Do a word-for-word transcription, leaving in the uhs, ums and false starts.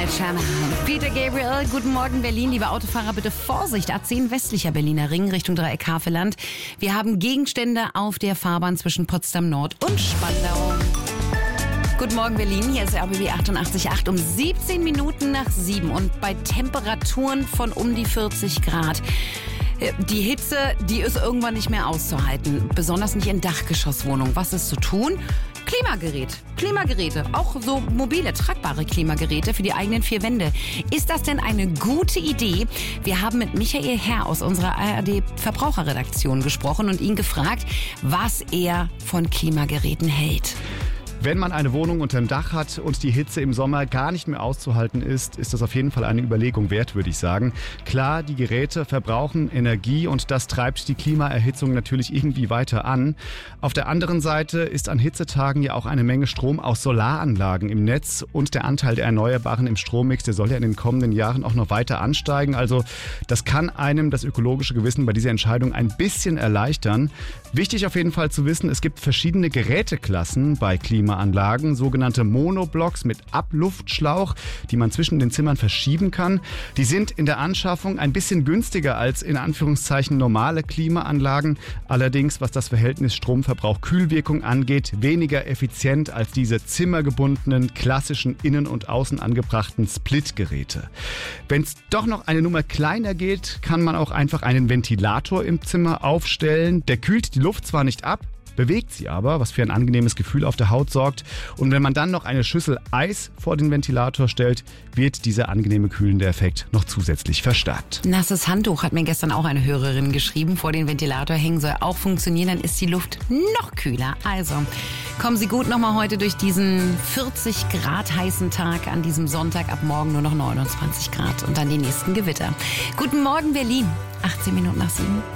Moonlight Channel. Peter Gabriel, guten Morgen Berlin. Liebe Autofahrer, bitte Vorsicht. A zehn westlicher Berliner Ring Richtung Dreieck Havelland. Wir haben Gegenstände auf der Fahrbahn zwischen Potsdam Nord und Spandau. Guten Morgen Berlin, hier ist R B B achtundachtzig Komma acht um siebzehn Minuten nach sieben und bei Temperaturen von um die vierzig Grad. Die Hitze, die ist irgendwann nicht mehr auszuhalten, besonders nicht in Dachgeschosswohnungen. Was ist zu tun? Klimagerät, Klimageräte, auch so mobile, tragbare Klimageräte für die eigenen vier Wände. Ist das denn eine gute Idee? Wir haben mit Michael Herr aus unserer A R D-Verbraucherredaktion gesprochen und ihn gefragt, was er von Klimageräten hält. Wenn man eine Wohnung unterm Dach hat und die Hitze im Sommer gar nicht mehr auszuhalten ist, ist das auf jeden Fall eine Überlegung wert, würde ich sagen. Klar, die Geräte verbrauchen Energie und das treibt die Klimaerhitzung natürlich irgendwie weiter an. Auf der anderen Seite ist an Hitzetagen ja auch eine Menge Strom aus Solaranlagen im Netz und der Anteil der Erneuerbaren im Strommix, der soll ja in den kommenden Jahren auch noch weiter ansteigen. Also das kann einem das ökologische Gewissen bei dieser Entscheidung ein bisschen erleichtern. Wichtig auf jeden Fall zu wissen, es gibt verschiedene Geräteklassen bei Klimaanlagen. Anlagen, sogenannte Monoblocks mit Abluftschlauch, die man zwischen den Zimmern verschieben kann. Die sind in der Anschaffung ein bisschen günstiger als in Anführungszeichen normale Klimaanlagen. Allerdings, was das Verhältnis Stromverbrauch-Kühlwirkung angeht, weniger effizient als diese zimmergebundenen, klassischen innen und außen angebrachten Splitgeräte. Wenn es doch noch eine Nummer kleiner geht, kann man auch einfach einen Ventilator im Zimmer aufstellen. Der kühlt die Luft zwar nicht ab, bewegt sie aber, was für ein angenehmes Gefühl auf der Haut sorgt. Und wenn man dann noch eine Schüssel Eis vor den Ventilator stellt, wird dieser angenehme kühlende Effekt noch zusätzlich verstärkt. Nasses Handtuch hat mir gestern auch eine Hörerin geschrieben. Vor den Ventilator hängen soll auch funktionieren, dann ist die Luft noch kühler. Also kommen Sie gut nochmal heute durch diesen vierzig Grad heißen Tag an diesem Sonntag. Ab morgen nur noch neunundzwanzig Grad und dann die nächsten Gewitter. Guten Morgen Berlin, achtzehn Minuten nach sieben.